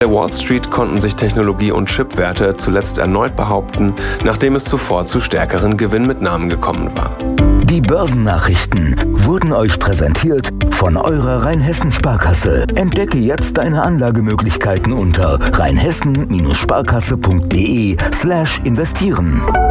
Der Wall Street konnten sich Technologie- und Chipwerte zuletzt erneut behaupten, nachdem es zuvor zu stärkeren Gewinnmitnahmen gekommen war. Die Börsennachrichten wurden euch präsentiert von eurer Rheinhessen-Sparkasse. Entdecke jetzt deine Anlagemöglichkeiten unter rheinhessen-sparkasse.de/investieren.